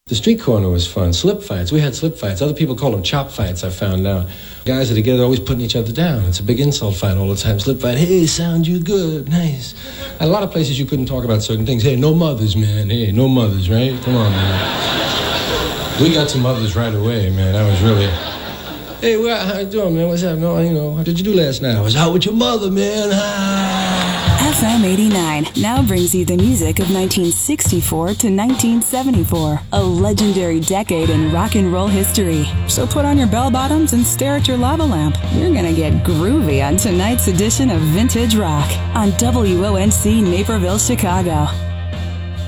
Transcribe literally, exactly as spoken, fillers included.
The street corner was fun. Slip fights. We had slip fights. Other people call them chop fights, I found out. Guys that are together always putting each other down. It's a big insult fight all the time. Slip fight. Hey, sound you good. Nice. At a lot of places you couldn't talk about certain things. Hey, no mothers, man. Hey, no mothers, right? Come on, man. We got to mothers right away, man. I was really... Hey, well, how you doing, man? What's up? No, you know, what did you do last night? I was out with your mother, man. Ah. F M eighty-nine now brings you the music of nineteen sixty-four to nineteen seventy-four, a legendary decade in rock and roll history. So put on your bell bottoms and stare at your lava lamp. You're gonna get groovy on tonight's edition of Vintage Rock on W O N C Naperville, Chicago.